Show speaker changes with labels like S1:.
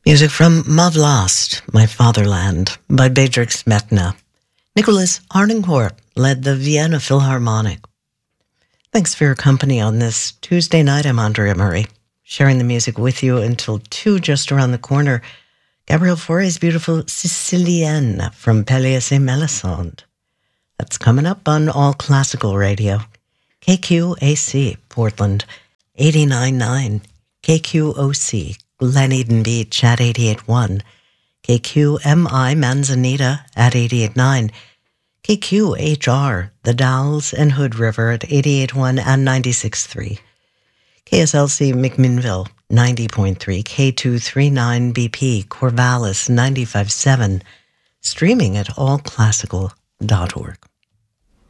S1: Music from Mavlast, My Fatherland, by Bedřich Smetana. Nicholas Harnoncourt led the Vienna Philharmonic. Thanks for your company on this Tuesday night. I'm Andrea Murray, sharing the music with you until 2, just around the corner. Gabriel Fauré's beautiful Sicilienne from Pelléas et Melisande. That's coming up on All Classical Radio. KQAC, Portland, 89.9. KQOC, Glen Eden Beach at 88.1. KQMI, Manzanita at 88.9. KQHR, The Dalles and Hood River at 88.1 and 96.3. KSLC McMinnville, 90.3. K239 BP, Corvallis, 95.7. Streaming at allclassical.org.